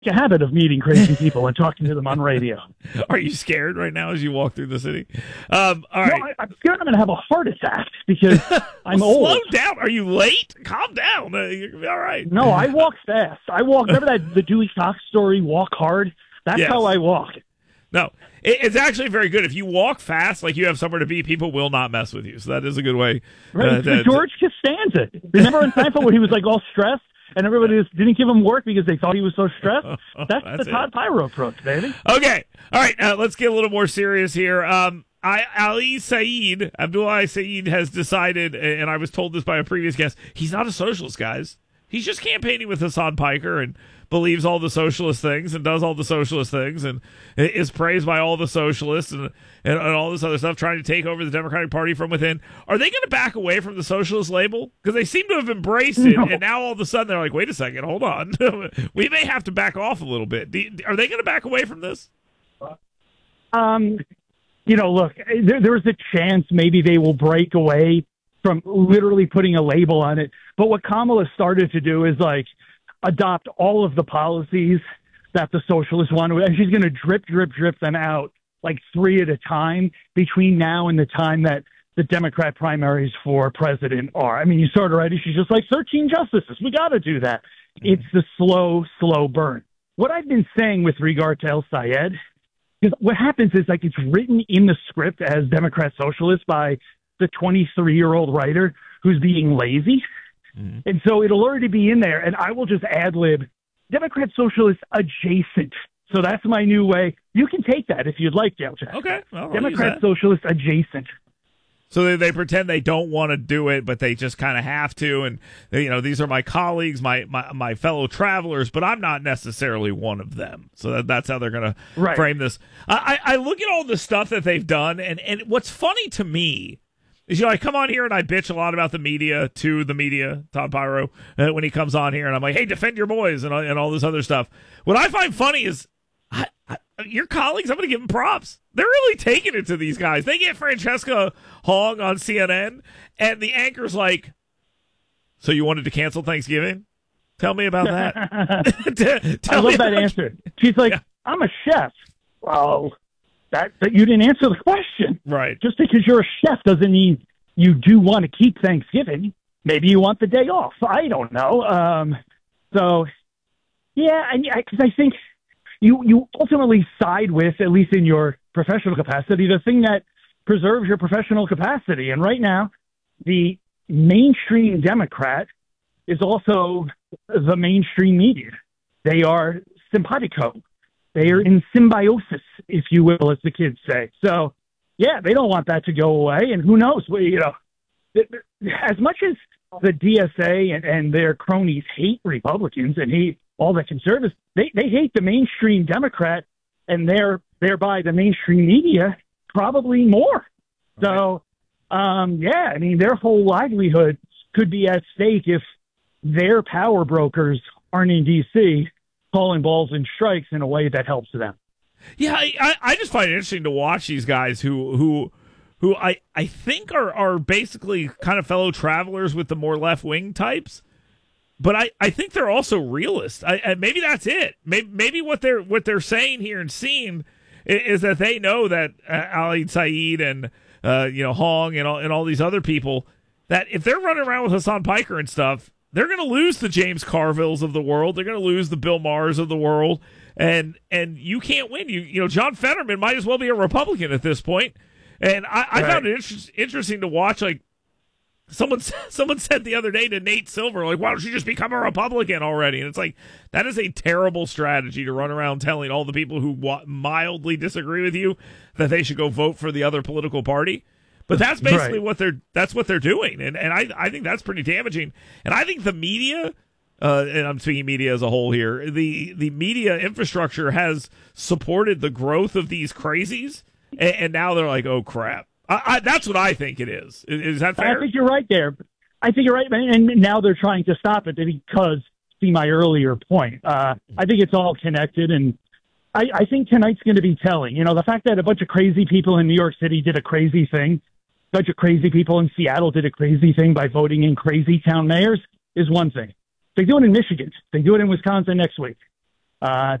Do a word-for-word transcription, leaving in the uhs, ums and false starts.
a habit of meeting crazy people and talking to them on radio. Are you scared right now as you walk through the city? Um, all right. No, I, I'm scared I'm going to have a heart attack because I'm well, old. Slow down. Are you late? Calm down. Uh, you're gonna be all right. No, I walk fast. I walk. Remember that the Dewey Cox story? Walk hard. That's Yes. how I walk. No, it, it's actually very good. If you walk fast, like you have somewhere to be, people will not mess with you. So that is a good way. Right. Uh, It's to, the George Costanza. Remember in Seinfeld when he was like all stressed and everybody just didn't give him work because they thought he was so stressed? That's, That's the Todd it. Pyro approach, baby. Okay. All right. Uh, let's get a little more serious here. Um, I, Ali Saeed, Abdullah Saeed has decided, and I was told this by a previous guest, he's not a socialist, guys. He's just campaigning with Hassan Piker and believes all the socialist things and does all the socialist things and is praised by all the socialists and, and, and all this other stuff, trying to take over the Democratic Party from within. Are they going to back away from the socialist label? Because they seem to have embraced it, No. and now all of a sudden they're like, wait a second, hold on. We may have to back off a little bit. Do you, are they going to back away from this? Um, you know, look, there, there's a chance maybe they will break away from literally putting a label on it. But what Kamala started to do is like adopt all of the policies that the socialists want to, and she's going to drip, drip, drip them out like three at a time between now and the time that the Democrat primaries for president are. I mean, you start already. She's just like thirteen justices. We got to do that. It's the slow, slow burn. What I've been saying with regard to El Sayed, because what happens is like it's written in the script as Democrat socialist by the twenty-three-year-old writer who's being lazy. Mm-hmm. And so it'll already be in there, and I will just ad-lib Democrat socialist adjacent. So that's my new way. You can take that if you'd like, Dale Jack. Okay. Well, I'll Democrat use that. socialist adjacent. So they, they pretend they don't want to do it, but they just kind of have to. And, you know, these are my colleagues, my, my, my fellow travelers, but I'm not necessarily one of them. So that, that's how they're going Right. to frame this. I, I I look at all the stuff that they've done, and, and what's funny to me is, you know, I come on here and I bitch a lot about the media to the media, Todd Pyro, uh, when he comes on here, and I'm like, hey, defend your boys and, and all this other stuff. What I find funny is I, I, your colleagues, I'm going to give them props. They're really taking it to these guys. They get Francesca Hong on C N N, and the anchor's like, so you wanted to cancel Thanksgiving? Tell me about that. Tell I love me that about- answer. She's like, Yeah. I'm a chef. Well, that, that you didn't answer the question. Right. Just because you're a chef doesn't mean you do want to keep Thanksgiving. Maybe you want the day off. I don't know. Um, so, yeah, and because I think you you ultimately side with, at least in your professional capacity, the thing that preserves your professional capacity. And right now, the mainstream Democrat is also the mainstream media. They are simpatico. They are in symbiosis, if you will, as the kids say. So, yeah, they don't want that to go away. And who knows? Well, you know, as much as the D S A and, and their cronies hate Republicans and hate all the conservatives, they, they hate the mainstream Democrat and their, thereby the mainstream media probably more. So, um, yeah, I mean, their whole livelihood could be at stake if their power brokers aren't in D C calling balls and strikes in a way that helps them. Yeah, I, I, I just find it interesting to watch these guys who who who I, I think are, are basically kind of fellow travelers with the more left-wing types. But I, I think they're also realists. I, and maybe that's it. Maybe, maybe what they're what they're saying here and seeing is, is that they know that uh, Ali Saeed and uh, you know Hong and all, and all these other people, that if they're running around with Hassan Piker and stuff, they're going to lose the James Carvilles of the world. They're going to lose the Bill Maher's of the world, and and you can't win. You you know John Fetterman might as well be a Republican at this point. And I, I Right. found it inter- interesting to watch. Like someone someone said the other day to Nate Silver, like, "Why don't you just become a Republican already?" And it's like that is a terrible strategy to run around telling all the people who wa- mildly disagree with you that they should go vote for the other political party. But that's basically Right. what they're that's what they're doing, and and I I think that's pretty damaging. And I think the media, uh, and I'm speaking media as a whole here, the the media infrastructure has supported the growth of these crazies, and, and now they're like, oh crap. I, I, that's what I think it is. Is, is that fair? I think you're right there. I think you're right, and now they're trying to stop it because, see my earlier point, uh, I think it's all connected, and I, I think tonight's going to be telling. You know, the fact that a bunch of crazy people in New York City did a crazy thing, a bunch of crazy people in Seattle did a crazy thing by voting in crazy town mayors is one thing. They do it in Michigan. They do it in Wisconsin next week. Uh,